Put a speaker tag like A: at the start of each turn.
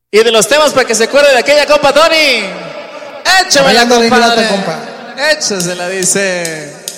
A: Y de los temas para que se acuerde de aquella compa, Tony. Échamela, compadre. Échasela, dice.